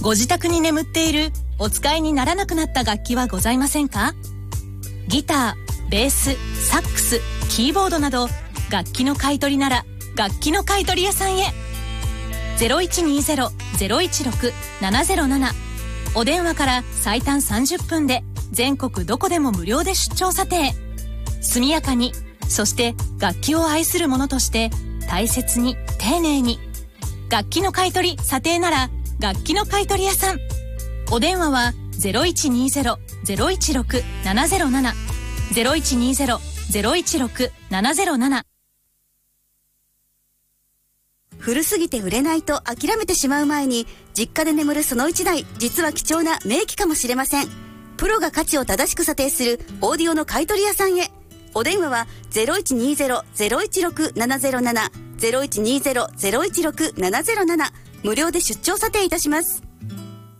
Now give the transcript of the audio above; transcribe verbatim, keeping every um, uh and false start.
ご自宅に眠っているお使いにならなくなった楽器はございませんか？ギター、ベース、サックス、キーボードなど楽器の買い取りなら楽器の買い取り屋さんへ。 ゼロいちにゼロ ゼロいちろく ななゼロなな お電話から最短さんじゅっぷんで全国どこでも無料で出張査定。速やかに、そして楽器を愛する者として大切に丁寧に。楽器の買い取り査定なら楽器の買い取り屋さん。お電話は ゼロいちにゼロ ゼロいちろく ななゼロなな ゼロいちにゼロ ゼロいちろく ななゼロなな。 古すぎて売れないと諦めてしまう前に、実家で眠るその一台、実は貴重な名機かもしれません。プロが価値を正しく査定するオーディオの買い取り屋さんへ。お電話は ゼロいちにゼロ ゼロいちろく ななゼロなな ゼロいちにゼロ ゼロいちろく ななゼロなな、無料で出張査定いたします。